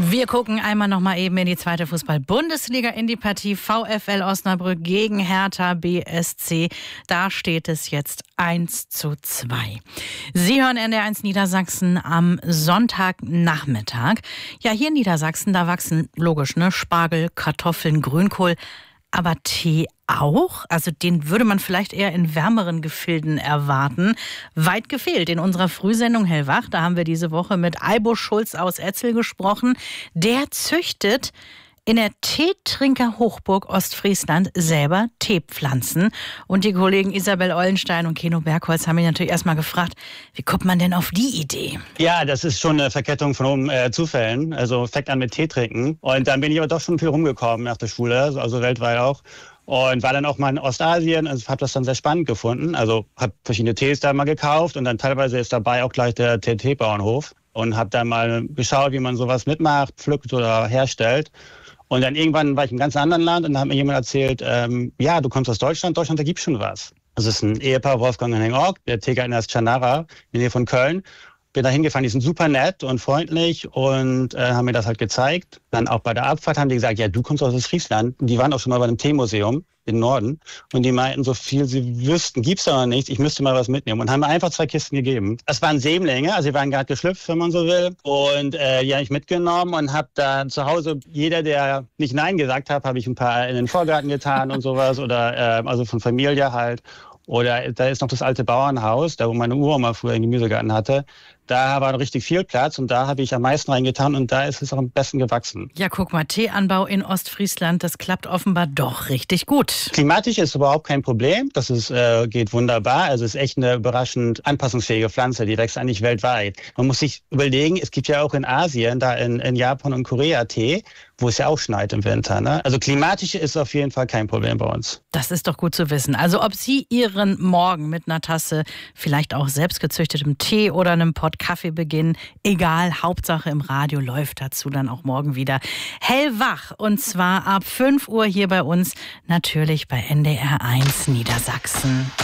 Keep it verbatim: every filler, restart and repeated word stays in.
Wir gucken einmal noch mal eben in die zweite Fußball-Bundesliga, in die Partie VfL Osnabrück gegen Hertha B S C. Da steht es jetzt eins zu zwei. Sie hören N D R eins Niedersachsen am Sonntagnachmittag. Ja, hier in Niedersachsen, da wachsen logisch, ne, Spargel, Kartoffeln, Grünkohl. Aber Tee auch? Also den würde man vielleicht eher in wärmeren Gefilden erwarten. Weit gefehlt. In unserer Frühsendung Hellwach, da haben wir diese Woche mit Aibo Schulz aus Etzel gesprochen. Der züchtet in der Teetrinker-Hochburg Ostfriesland selber Teepflanzen. Und die Kollegen Isabel Eulenstein und Keno Bergholz haben mich natürlich erstmal gefragt, wie kommt man denn auf die Idee? Ja, das ist schon eine Verkettung von äh, Zufällen. Also fängt an mit Tee trinken. Und dann bin ich aber doch schon viel rumgekommen nach der Schule, also weltweit auch. Und war dann auch mal in Ostasien, also habe das dann sehr spannend gefunden. Also habe verschiedene Tees da mal gekauft und dann teilweise ist dabei auch gleich der Teebauernhof. Und habe dann mal geschaut, wie man sowas mitmacht, pflückt oder herstellt. Und dann irgendwann war ich in einem ganz anderen Land und da hat mir jemand erzählt, ähm, ja, du kommst aus Deutschland, Deutschland, da gibt's schon was. Das ist ein Ehepaar, Wolfgang und Henning, der Teegärtner ist Chanara, in der Nähe von Köln. Bin da hingefahren, die sind super nett und freundlich und äh, haben mir das halt gezeigt. Dann auch bei der Abfahrt haben die gesagt, ja, du kommst aus Friesland. Die waren auch schon mal bei einem Teemuseum im Norden und die meinten, so viel sie wüssten, gibt's da noch nichts, ich müsste mal was mitnehmen. Und haben mir einfach zwei Kisten gegeben. Das waren Sämlinge, also die waren gerade geschlüpft, wenn man so will. Und äh, die habe ich mitgenommen und habe dann zu Hause, jeder, der nicht Nein gesagt hat, habe ich ein paar in den Vorgarten getan und sowas. Oder äh, also von Familie halt. Oder da ist noch das alte Bauernhaus, da wo meine Uroma früher einen Gemüsegarten hatte. Da war noch richtig viel Platz und da habe ich am meisten reingetan und da ist es auch am besten gewachsen. Ja, guck mal, Teeanbau in Ostfriesland, das klappt offenbar doch richtig gut. Klimatisch ist überhaupt kein Problem, das ist, äh, geht wunderbar. Also es ist echt eine überraschend anpassungsfähige Pflanze, die wächst eigentlich weltweit. Man muss sich überlegen, es gibt ja auch in Asien, da in, in Japan und Korea Tee, wo es ja auch schneit im Winter. Ne? Also klimatisch ist auf jeden Fall kein Problem bei uns. Das ist doch gut zu wissen. Also ob Sie Ihren Morgen mit einer Tasse vielleicht auch selbstgezüchtetem Tee oder einem Pott Kaffee beginnen, egal, Hauptsache im Radio läuft dazu dann auch morgen wieder hellwach. Und zwar ab fünf Uhr hier bei uns, natürlich bei N D R eins Niedersachsen.